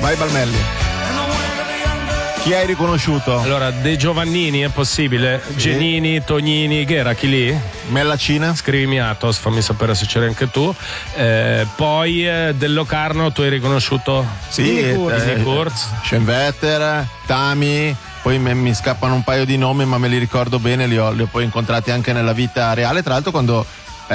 Vai Balmelli. Chi hai riconosciuto? Allora, De Giovannini è possibile? Sì. Genini, Tognini, che era chi lì? Mellacina? Scrivimi Atos, fammi sapere se c'eri anche tu. Poi del Locarno tu hai riconosciuto? Sì, Kurz. Schoenwetter, Tami. Poi mi scappano un paio di nomi, ma me li ricordo bene, li ho poi incontrati anche nella vita reale. Tra l'altro quando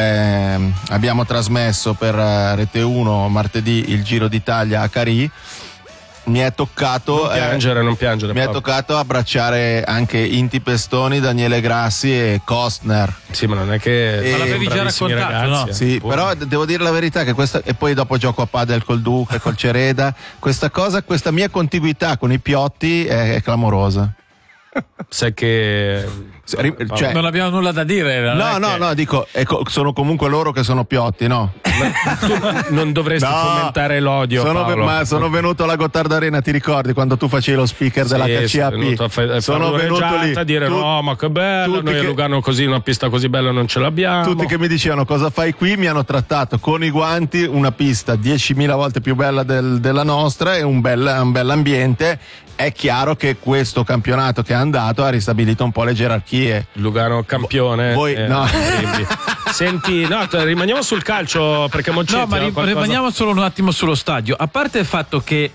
abbiamo trasmesso per Rete 1 martedì il Giro d'Italia a Carì, mi è toccato non piangere. Mi è toccato abbracciare anche Inti Pestoni, Daniele Grassi e Costner. Sì, ma non è che ma l'avevi già raccontato, ragazzi, no? Sì, però devo dire la verità che questa, e poi dopo gioco a padel col Duca, col Cereda, questa mia contiguità con i Piotti è clamorosa. Sai che Cioè, non abbiamo nulla da dire. No, dico, sono comunque loro che sono Piotti, no? tu non dovresti fomentare l'odio, Paolo. Sono venuto alla Gottardo Arena, ti ricordi quando tu facevi lo speaker dell'HCAP? Sono venuto lì a dire no, ma che bello, noi a Lugano così, una pista così bella non ce l'abbiamo. Tutti che mi dicevano cosa fai qui mi hanno trattato con i guanti una pista 10.000 volte più bella della nostra e un bell'ambiente. È chiaro che questo campionato che è andato ha ristabilito un po' le gerarchie. Lugano campione. No. Senti, rimaniamo sul calcio perché Moncetti. No, ma rimaniamo solo un attimo sullo stadio. A parte il fatto che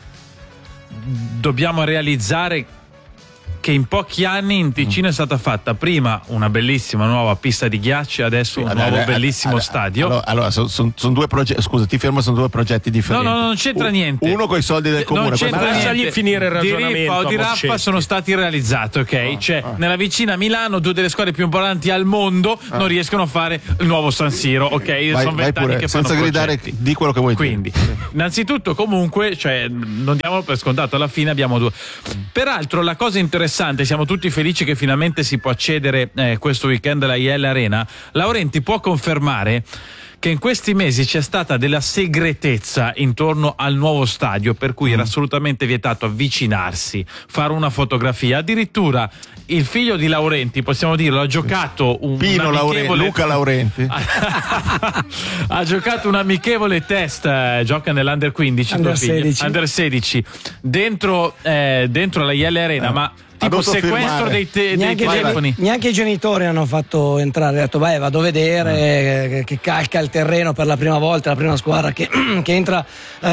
dobbiamo realizzare che in pochi anni in Ticino è stata fatta prima una bellissima nuova pista di ghiaccio e adesso un nuovo bellissimo stadio. Allora sono due progetti, scusa, ti fermo, sono due progetti differenti. No, non c'entra niente. Uno con i soldi del comune. Non c'entra niente. Lasciagli finire il ragionamento. Di Riffa o di Raffa sono stati realizzati, ok? Nella vicina Milano, due delle squadre più importanti al mondo non riescono a fare il nuovo San Siro, ok? Sono 20 anni che fanno senza gridare, di quello che vuoi. Quindi, innanzitutto, comunque, non diamo per scontato, alla fine abbiamo due. Peraltro, la cosa interessante, siamo tutti felici che finalmente si può accedere questo weekend alla IL Arena. Laurenti può confermare che in questi mesi c'è stata della segretezza intorno al nuovo stadio, per cui era assolutamente vietato avvicinarsi, fare una fotografia. Addirittura il figlio di Laurenti, possiamo dirlo, ha giocato Luca Laurenti ha giocato un amichevole test, gioca nell'Under 15, Under 16 dentro la IL Arena, ma tipo sequestro dei telefoni. Neanche i genitori hanno fatto entrare, ha detto vai, vado a vedere che calca il terreno per la prima volta, la prima squadra che entra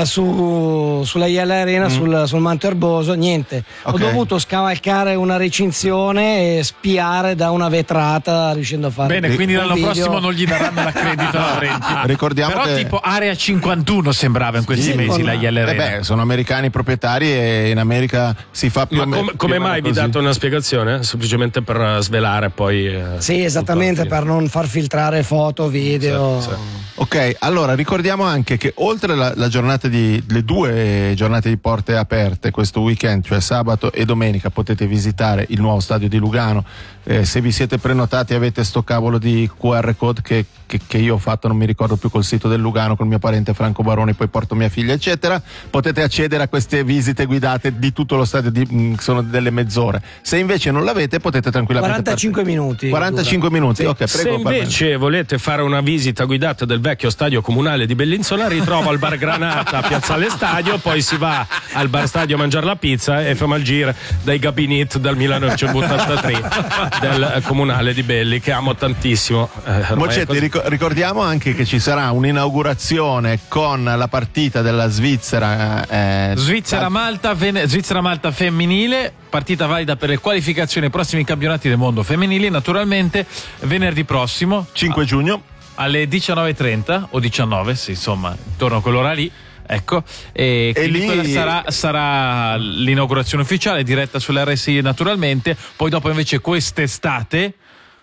sulla IL Arena, sul manto erboso, niente. Ho dovuto scavalcare una recinzione e spiare da una vetrata riuscendo a fare bene, quindi l'anno prossimo non gli daranno l'accredito a Laurenti. Ricordiamo però tipo Area 51 sembrava in questi mesi la IL Arena. Sono americani proprietari e in America si fa più come mai vi dato una spiegazione? Semplicemente per svelare poi sì, esattamente, per non far filtrare foto, video. Sì. Ok, allora ricordiamo anche che oltre la giornata le due giornate di porte aperte questo weekend, cioè sabato e domenica, potete visitare il nuovo stadio di Lugano. Se vi siete prenotati avete sto cavolo di QR code che io ho fatto, non mi ricordo più, col sito del Lugano, col mio parente Franco Baroni, poi porto mia figlia eccetera, potete accedere a queste visite guidate di tutto lo stadio, sono delle mezz'ore. Se invece non l'avete potete tranquillamente 45 minuti. Sì. Ok, prego. Se invece volete fare una visita guidata del vecchio stadio comunale di Bellinzona, ritrova il bar Granata a Piazzale Stadio, poi si va al bar stadio a mangiare la pizza e fa il giro dai gabinetti dal 1983 del comunale di Belli, che amo tantissimo. Mocetti, ricordiamo anche che ci sarà un'inaugurazione con la partita della Svizzera Svizzera-Malta femminile, partita valida per le qualificazioni ai prossimi campionati del mondo femminili, naturalmente venerdì prossimo 5 giugno alle 19:30 o 19, sì, insomma intorno a quell'ora lì, ecco, e lì sarà l'inaugurazione ufficiale diretta sull'RSI naturalmente. Poi dopo invece quest'estate,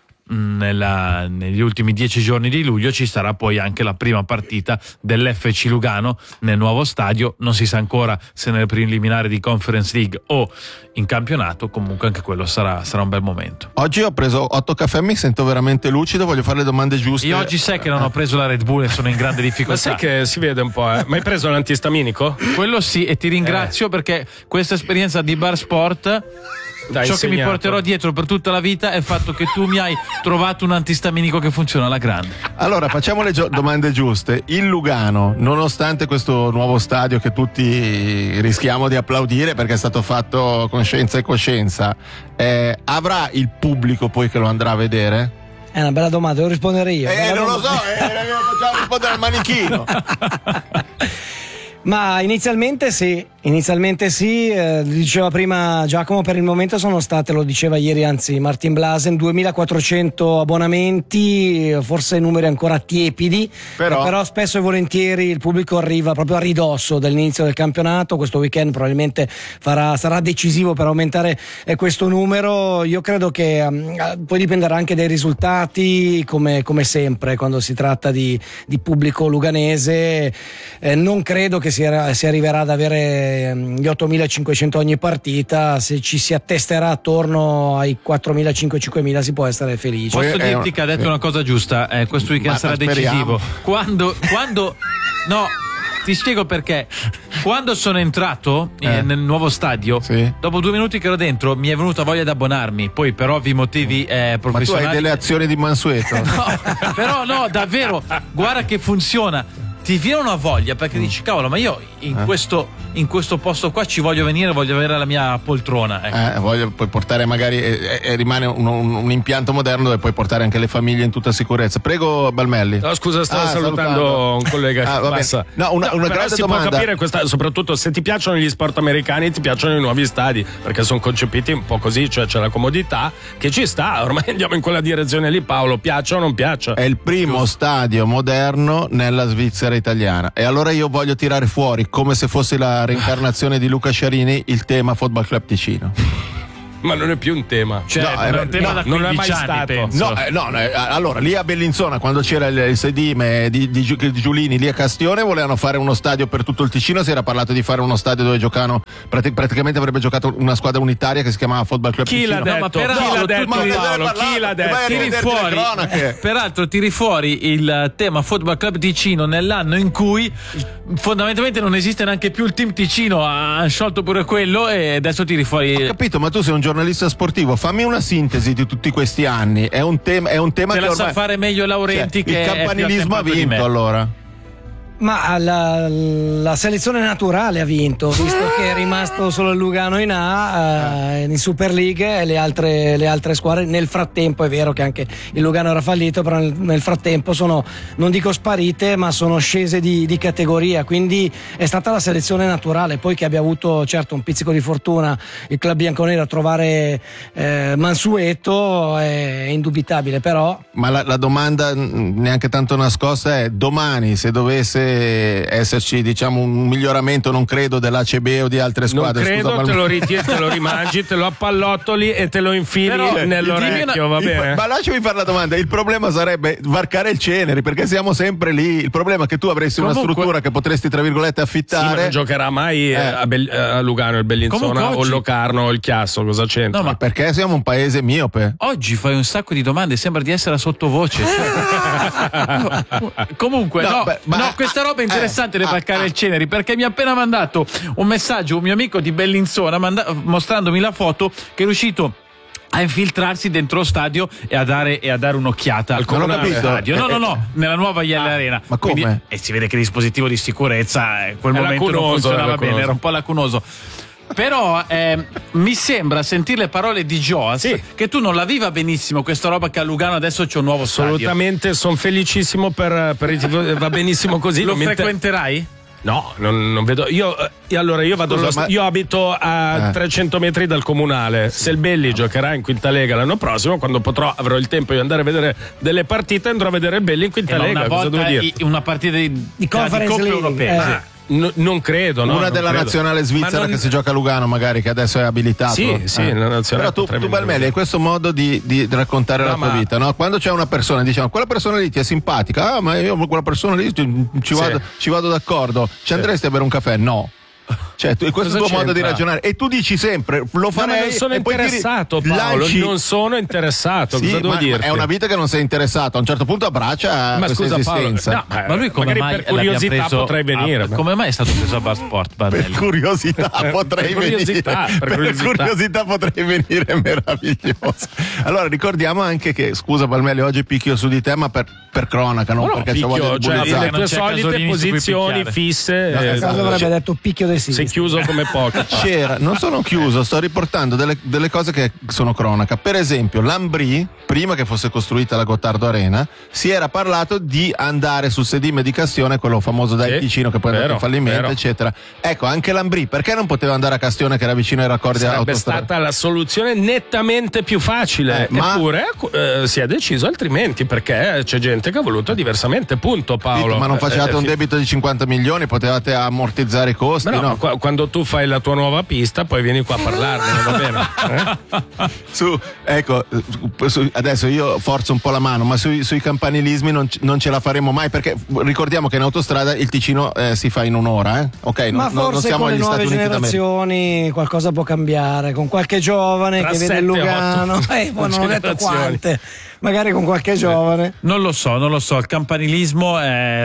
negli ultimi 10 giorni di luglio, ci sarà poi anche la prima partita dell'FC Lugano nel nuovo stadio. Non si sa ancora se nelle preliminari di Conference League o in campionato, comunque anche quello sarà un bel momento. Oggi ho preso 8 caffè, mi sento veramente lucido, voglio fare le domande giuste. Io oggi sai che non ho preso la Red Bull e sono in grande difficoltà. Ma sai che si vede un po', Ma hai preso l'antistaminico? Quello sì, e ti ringrazio perché questa esperienza di Bar Sport ciò che mi porterò dietro per tutta la vita è il fatto che tu mi hai trovato un antistaminico che funziona alla grande. Allora facciamo le domande giuste. Il Lugano, nonostante questo nuovo stadio che tutti rischiamo di applaudire perché è stato fatto con scienza e coscienza, avrà il pubblico poi che lo andrà a vedere? È una bella domanda, devo rispondere io. Non lo so, facciamo rispondere al manichino. Ma inizialmente sì, diceva prima Giacomo, per il momento sono state, lo diceva ieri anzi Martin Blasen, 2400 abbonamenti, forse numeri ancora tiepidi, però spesso e volentieri il pubblico arriva proprio a ridosso dell'inizio del campionato. Questo weekend probabilmente sarà decisivo per aumentare questo numero. Io credo che poi dipenderà anche dai risultati, come sempre quando si tratta di pubblico luganese. Non credo che si arriverà ad avere gli 8.500 ogni partita. Se ci si attesterà attorno ai 4.500-5.000 si può essere felici. Posso dirti che ha detto una cosa giusta, questo weekend sarà decisivo. Quando no, ti spiego perché. Quando sono entrato nel nuovo stadio, dopo 2 minuti che ero dentro mi è venuta voglia di abbonarmi, poi per ovvi motivi professionali. Ma tu hai delle azioni di Mansueto? No, però no, davvero, guarda che funziona. Ti viene una voglia perché dici cavolo, ma io in questo posto qua ci voglio venire, voglio avere la mia poltrona, voglio poi portare magari rimane un impianto moderno dove puoi portare anche le famiglie in tutta sicurezza. Prego Balmelli. No, scusa, stavo salutando un collega che passa. No, una grande si domanda. Può capire soprattutto se ti piacciono gli sport americani, ti piacciono i nuovi stadi, perché sono concepiti un po' così, cioè c'è la comodità che ci sta, ormai andiamo in quella direzione lì. Paolo, piaccia o non piaccia? È il primo stadio moderno nella Svizzera italiana, e allora io voglio tirare fuori, come se fosse la reincarnazione di Luca Sciarini, il tema Football Club Ticino. Ma non è più un tema. È un tema da 15 non è mai anni, stato. Allora lì a Bellinzona, quando c'era il sedime di Giulini lì a Castione, volevano fare uno stadio per tutto il Ticino. Si era parlato di fare uno stadio dove giocavano praticamente avrebbe giocato una squadra unitaria che si chiamava Football Club Chi Ticino. l'ha detto? Chi l'ha detto? Tiri fuori, peraltro tiri fuori il tema Football Club Ticino nell'anno in cui fondamentalmente non esiste neanche più il team Ticino, ha sciolto pure quello e adesso tiri fuori. Ho capito, ma tu sei un giornalista sportivo, fammi una sintesi di tutti questi anni. È un tema te che la ormai sa fare meglio Laurenti, che il campanilismo ha vinto allora. Ma la selezione naturale ha vinto, visto che è rimasto solo il Lugano in A, in Super League, e le altre squadre nel frattempo, è vero che anche il Lugano era fallito, però nel frattempo sono, non dico sparite, ma sono scese di categoria, quindi è stata la selezione naturale. Poi che abbia avuto certo un pizzico di fortuna il club bianconero a trovare Mansueto è indubitabile, però. Ma la domanda neanche tanto nascosta è: domani se dovesse esserci, diciamo, un miglioramento, non credo, dell'ACB o di altre squadre, non credo, te lo ritiri, te lo rimangi, te lo appallottoli e te lo infili nell'orecchio, va bene? Ma lasciami fare la domanda. Il problema sarebbe varcare il Ceneri, perché siamo sempre lì. Il problema è che tu avresti una struttura che potresti, tra virgolette, affittare. Sì, ma non giocherà mai a Lugano il Bellinzona o il Locarno o il Chiasso, cosa c'entra? No, ma perché siamo un paese miope? Oggi fai un sacco di domande, sembra di essere a sottovoce. Comunque questa roba è interessante di varcare il Ceneri, perché mi ha appena mandato un messaggio un mio amico di Bellinzona mostrandomi la foto che è riuscito a infiltrarsi dentro lo stadio e a dare un'occhiata al stadio. No, nella nuova IL Arena. Ma come? Quindi, e si vede che il dispositivo di sicurezza in quel momento non funzionava bene, era un po' lacunoso. Però mi sembra sentire le parole di Joas che tu non la viva benissimo questa roba, che a Lugano adesso c'è un nuovo stadio. Assolutamente, sono felicissimo per va benissimo così. Lo frequenterai? No, non vedo. Io abito a 300 metri dal comunale. Se il Belli giocherà in quinta lega l'anno prossimo, quando avrò il tempo di andare a vedere delle partite, andrò a vedere il Belli in quinta lega. Una cosa volta devo dire? una partita di Conference League europea. Non credo, no? Una della nazionale svizzera che si gioca a Lugano, magari, che adesso è abilitato. Sì, la nazionale. Però tu Balmelli, hai questo modo di raccontare la tua vita, no? Quando c'è una persona, diciamo, quella persona lì ti è simpatica, ma io quella persona lì ci vado d'accordo. Ci andresti a bere un caffè? No. Cioè, questo è il tuo Cosa modo di c'entra? ragionare. E tu dici sempre, lo farei. No, ma non sono e poi interessato, Paolo. lanci- Non sono interessato. Sì, Cosa devo ma dirti? è una vita che non sei interessato. A un certo punto abbraccia Ma questa scusa, Paolo, esistenza. no, Ma lui come magari mai per curiosità l'abbia preso potrei venire. come mai è stato preso a Bar Sport, Per Bardelli? curiosità potrei Per curiosità, venire. per Per curiosità. curiosità potrei venire, è meraviglioso. Allora ricordiamo anche che, scusa Palmelli, oggi picchio su di te, ma per cronaca, non No, perché c'è voglia picchio, di cioè, bullizzare. le non tue c'è solite Casolini su cui posizioni picchiare. fisse. A caso avrebbe detto picchio dei sei sinistri. chiuso come pochi. Non sono chiuso, sto riportando delle cose che sono cronaca. Per esempio, l'Ambrì, prima che fosse costruita la Gottardo Arena, si era parlato di andare sul sedime di Castione, quello famoso da Sì, Ticino che poi è andato in vero, fallimento, vero. eccetera. Ecco, anche l'Ambrì, perché non poteva andare a Castione che era vicino ai raccordi Sarebbe autostradali? stata la soluzione nettamente più facile, ma- eppure si è deciso altrimenti perché c'è gente che ha voluto diversamente, punto Paolo. Ma non facevate un debito di 50 milioni, potevate ammortizzare i costi, No, no? ma quando tu fai la tua nuova pista poi vieni qua a parlarne, va bene? Ecco, adesso io forzo un po' la mano, ma sui campanilismi non ce la faremo mai, perché ricordiamo che in autostrada il Ticino si fa in un'ora, ok? Ma Non forse siamo con le agli nuove Stati Uniti d'America. generazioni qualcosa può cambiare, con qualche giovane Tra che vede 7, Lugano, 8 poi non ho detto generazioni. quante, magari con qualche giovane. Non lo so, il campanilismo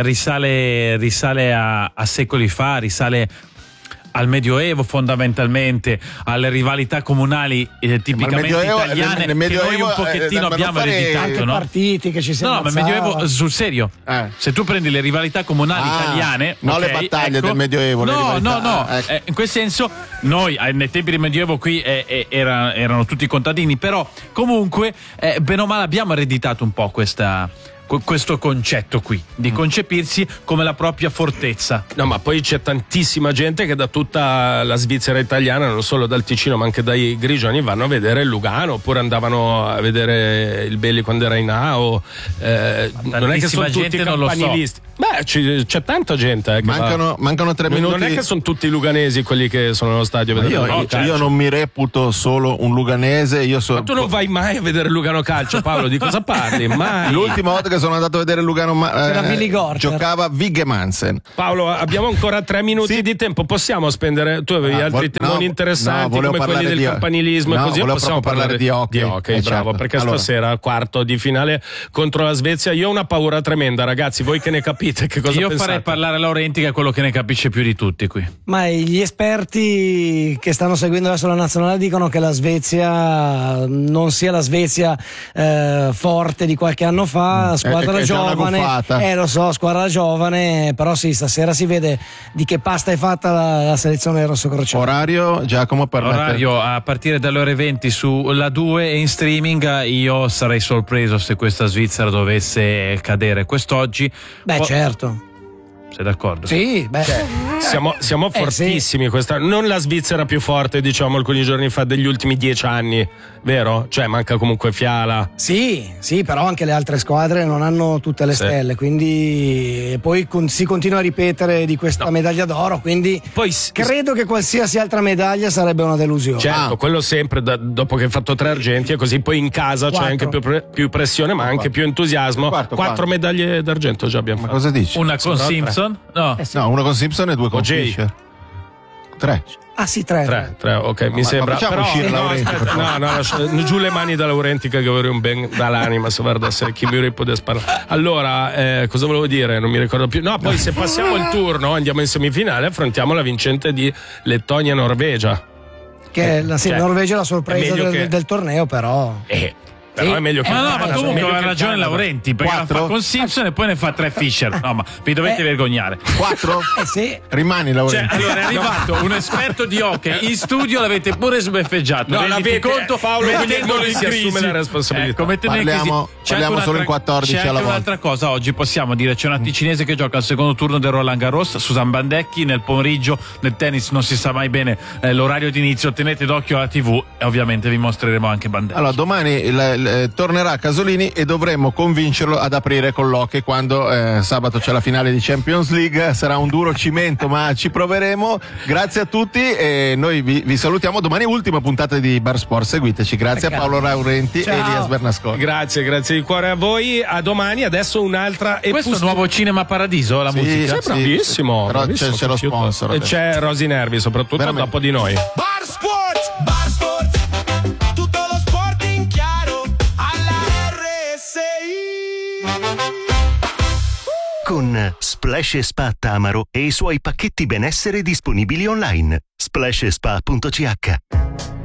risale a secoli fa, risale al Medioevo fondamentalmente, alle rivalità comunali tipicamente Medioevo- italiane nel che noi Medioevo, un pochettino ma non abbiamo fare- ereditato, Anche no? partiti che ci si No, ma il ammazzava. Medioevo sul serio. Se tu prendi le rivalità comunali italiane, no, ok, le battaglie ecco. del Medioevo, le No, rivalità, no, ecco. in quel senso noi nei tempi del Medioevo qui erano tutti contadini, però comunque bene o male abbiamo ereditato un po' questo concetto qui di concepirsi come la propria fortezza. No, ma poi c'è tantissima gente che da tutta la Svizzera italiana, non solo dal Ticino ma anche dai Grigioni, vanno a vedere il Lugano, oppure andavano a vedere il Belli quando era in A, o non è che sono tutti gente non lo so. campanilisti. Beh, c'è tanta gente che mancano 3 minuti. non è che sono tutti luganesi quelli che sono allo stadio a vedere Io, il Lugano calcio. io non mi reputo solo un luganese, Ma tu non vai mai a vedere il Lugano calcio, Paolo, di cosa parli? Mai. L'ultima volta che sono andato a vedere Lugano C'era Willy Gorter. giocava Vigge Mansen. Paolo, abbiamo ancora 3 minuti Sì. di tempo, possiamo spendere? Tu avevi altri temoni interessanti volevo come quelli parlare del di- campanilismo no, e così, volevo possiamo proprio parlare di hockey. bravo, certo. perché Allora. stasera quarto di finale contro la Svezia. Io ho una paura tremenda, ragazzi, voi che ne capite, che cosa Io pensate? farei parlare Laurenti, che è quello che ne capisce più di tutti qui. Ma gli esperti che stanno seguendo adesso la nazionale dicono che la Svezia non sia la Svezia forte di qualche anno fa, squadra è già una giovane. guffata. Lo so, squadra giovane, però sì, stasera si vede di che pasta è fatta la selezione rossocrociata. Orario, Giacomo, per Orario a partire dalle ore 20 sulla 2 e in streaming. Io sarei sorpreso se questa Svizzera dovesse cadere quest'oggi. Beh, certo. Sei d'accordo? Sì, beh. Siamo fortissimi quest'anno. Non la Svizzera più forte, diciamo, alcuni giorni fa degli ultimi 10 anni, vero? Cioè, manca comunque Fiala. Sì, però anche le altre squadre non hanno tutte le Sì. stelle, quindi poi si continua a ripetere di questa medaglia d'oro, quindi Poi credo che qualsiasi altra medaglia sarebbe una delusione. certo, quello sempre dopo che hai fatto 3 argenti e così, poi in casa c'è anche più pressione, ma anche più entusiasmo. Quarto. 4 medaglie d'argento già abbiamo Ma fatto. cosa dici? Una con Sembrava Simpson? No. No, uno con Simpson e 2 con Jay. Fischer. 3. Ah sì, 3. 3, ok, mi ma sembra. facciamo Però, uscire no, Laurenti, per aspetta, favore. no, lascia giù le mani da Laurenti che vorrei un ben dall'anima, se guardasse chi mi potesse parlare. Allora, cosa volevo dire? Non mi ricordo più. No, poi se passiamo il turno, andiamo in semifinale, affrontiamo la vincente di Lettonia-Norvegia. Che è la Cioè, Norvegia è la sorpresa è meglio che- del torneo, però. Però è meglio che Ma no, ma Canada, comunque meglio ha che ragione Canada. Laurenti, perché la 4? fa con Simpson e poi ne fa 3 Fischer. No, ma vi dovete vergognare. 4? Sì. Rimani, Cioè, Laurenti. allora è arrivato un esperto di hockey in studio, l'avete pure sbeffeggiato. No, renditi l'avete- conto, Paolo mettendolo Guglielmini in si crisi. assume la responsabilità. Ecco, mettendolo in crisi. Parliamo C'è anche solo in 14 c'è alla anche volta. un'altra cosa, oggi possiamo dire, c'è una ticinese che gioca al secondo turno del Roland Garros, Susan Bandecchi. Nel pomeriggio nel tennis non si sa mai bene l'orario di inizio, tenete d'occhio alla TV e ovviamente vi mostreremo anche Bandecchi. Allora, domani tornerà Casolini e dovremmo convincerlo ad aprire colloqui quando sabato c'è la finale di Champions League. Sarà un duro cimento, ma ci proveremo. Grazie a tutti e noi vi salutiamo. Domani ultima puntata di Bar Sport, seguiteci. Grazie a Paolo Laurenti e Elias Bernasconi. Grazie di cuore a voi. A domani. Adesso un'altra. Questo è il nuovo Cinema Paradiso, la musica. Sì, bravissimo. Però c'è lo sponsor. E c'è Rosy Nervi, soprattutto veramente. Dopo di noi. Bar Sport, tutto lo sport in chiaro alla RSI. Con Splash & Spa Tamaro e i suoi pacchetti benessere disponibili online. splashspa.ch